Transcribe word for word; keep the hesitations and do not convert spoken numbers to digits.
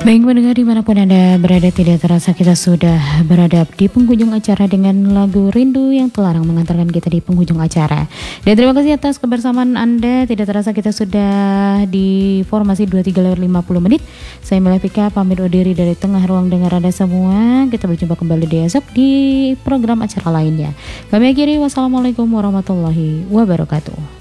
Baik pendengar dimanapun Anda berada, tidak terasa kita sudah berada di penghujung acara dengan lagu Rindu yang terlarang mengantarkan kita di penghujung acara. Dan terima kasih atas kebersamaan Anda. Tidak terasa kita sudah di formasi dua tiga lima puluh menit. Saya Melevika pamit undur diri dari tengah ruang dengar Anda semua. Kita berjumpa kembali di esok di program acara lainnya. Kami akhiri, wassalamualaikum warahmatullahi wabarakatuh.